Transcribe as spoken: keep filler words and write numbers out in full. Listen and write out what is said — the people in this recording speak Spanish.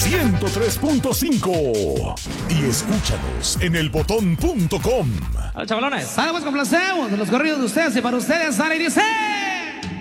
ciento tres punto cinco. Y escúchanos en el botón punto com. A los chavalones. Sale, pues complacemos de los corridos de ustedes y para ustedes sale y dice...